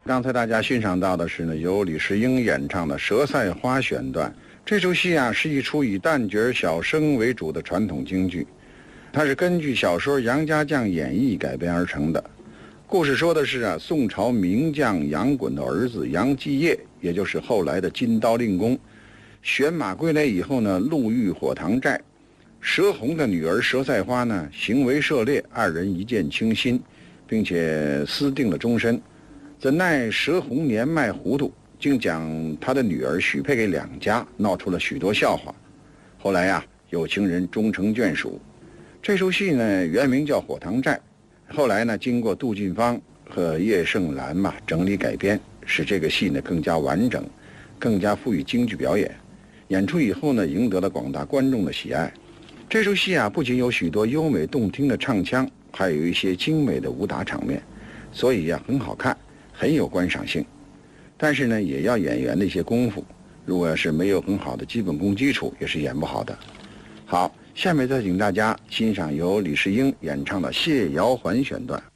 刚才大家欣赏到的是呢，由李世英演唱的《佘赛花》选段。这出戏啊，是一出以旦角小生为主的传统京剧，它是根据小说《杨家将演义》改编而成的。故事说的是啊，宋朝名将杨衮的儿子杨继业，也就是后来的金刀令公，选马归来以后呢，路遇火塘寨，佘红的女儿佘赛花呢，行为涉猎，二人一见倾心，并且私定了终身。怎奈佘红年迈糊涂，竟将他的女儿许配给两家，闹出了许多笑话。后来呀，有情人终成眷属。这出戏呢，原名叫《火塘寨》，后来呢，经过杜近芳和叶盛兰整理改编，使这个戏呢更加完整，更加富于京剧表演。演出以后呢，赢得了广大观众的喜爱。这出戏啊，不仅有许多优美动听的唱腔，还有一些精美的武打场面，所以很好看，很有观赏性。但是呢，也要演员的一些功夫，如果要是没有很好的基本功基础，也是演不好的。好，下面再请大家欣赏由李世英演唱的《谢瑶环》选段。